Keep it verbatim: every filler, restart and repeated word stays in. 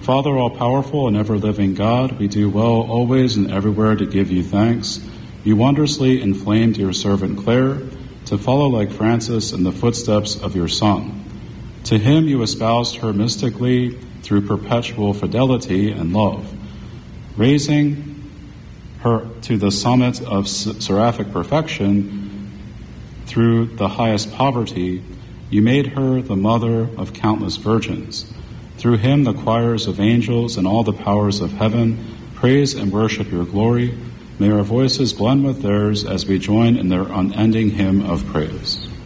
Father, all-powerful and ever-living God, we do well always and everywhere to give you thanks. You wondrously inflamed your servant Clare to follow like Francis in the footsteps of your Son. To him you espoused her mystically through perpetual fidelity and love, raising her to the summit of seraphic perfection through the highest poverty. You made her the mother of countless virgins. Through him the choirs of angels and all the powers of heaven praise and worship your glory. May our voices blend with theirs as we join in their unending hymn of praise.